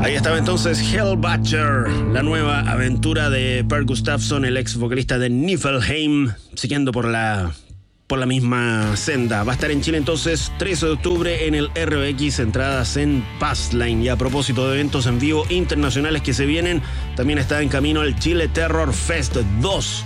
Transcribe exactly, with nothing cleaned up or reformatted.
Ahí estaba entonces Hellbatcher, la nueva aventura de Per Gustafsson, el ex vocalista de Niflheim, siguiendo por la, por la misma senda. Va a estar en Chile entonces trece de octubre en el R B X, entradas en Passline. Y a propósito de eventos en vivo internacionales que se vienen, también está en camino el Chile Terror Fest dos.